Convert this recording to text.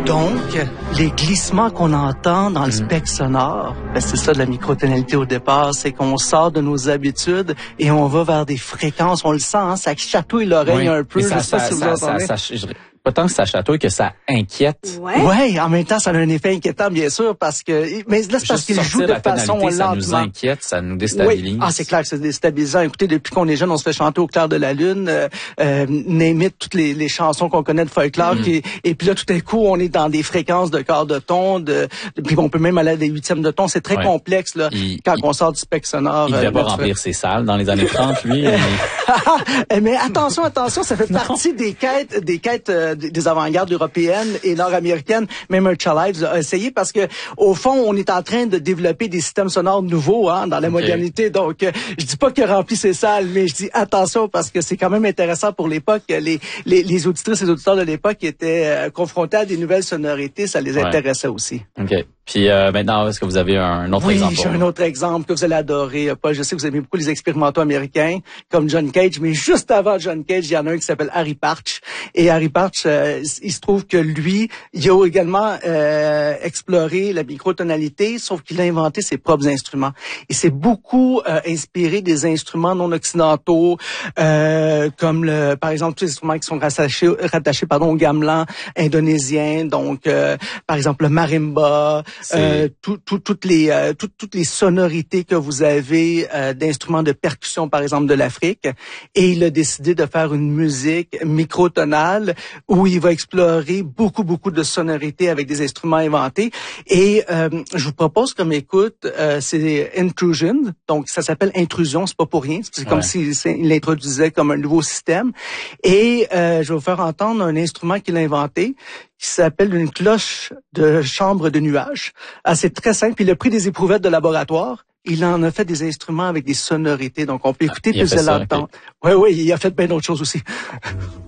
Donc, les glissements qu'on entend dans le spectre sonore, ben c'est ça de la microtonalité au départ, c'est qu'on sort de nos habitudes et on va vers des fréquences, on le sent, hein, ça chatouille l'oreille un peu. Ça, je sais pas si vous entendez. Pas tant que ça chatouille, que ça inquiète. Ouais, en même temps, ça a un effet inquiétant, bien sûr, parce que, mais là, c'est parce qu'il joue de façon lentement. Ça nous inquiète, ça nous déstabilise. Oui. Ah, c'est clair que c'est déstabilisant. Écoutez, depuis qu'on est jeune, on se fait chanter au clair de la lune, name it, toutes les chansons qu'on connaît de folklore, et puis là, tout à coup, on est dans des fréquences de quart de ton, puis on peut même aller à des huitièmes de ton. C'est très complexe, là, quand on sort du spectre sonore. Il devait pas remplir ses salles dans les années 30, lui. Mais attention, ça fait partie des quêtes des avant-gardes européennes et nord-américaines. Même un Lives a essayé parce que, au fond, on est en train de développer des systèmes sonores nouveaux, hein, dans la modernité. Donc, je dis pas qu'il a rempli ses salles, mais je dis attention parce que c'est quand même intéressant pour l'époque. Les auditrices et les auditeurs de l'époque étaient confrontés à des nouvelles sonorités. Ça les intéressait aussi. OK. Puis maintenant, est-ce que vous avez un autre exemple? Oui, j'ai un autre exemple que vous allez adorer, Paul. Je sais que vous aimez beaucoup les expérimentaux américains, comme John Cage, mais juste avant John Cage, il y en a un qui s'appelle Harry Partch. Et Harry Partch, il se trouve que lui, il a également exploré la microtonalité, sauf qu'il a inventé ses propres instruments. Et c'est beaucoup inspiré des instruments non occidentaux, comme par exemple tous les instruments qui sont rattachés au gamelan indonésien, donc par exemple le marimba. Toutes les sonorités que vous avez d'instruments de percussion, par exemple, de l'Afrique. Et il a décidé de faire une musique microtonale où il va explorer beaucoup de sonorités avec des instruments inventés. Et je vous propose comme écoute, c'est Intrusion. Donc, ça s'appelle Intrusion, c'est pas pour rien. C'est comme s'il l'introduisait comme un nouveau système. Et je vais vous faire entendre un instrument qu'il a inventé qui s'appelle une cloche de chambre de nuages. Ah, c'est très simple. Il a pris des éprouvettes de laboratoire. Il en a fait des instruments avec des sonorités. Donc, on peut écouter puis vous allez l'entendre. Oui, il a fait bien d'autres choses aussi.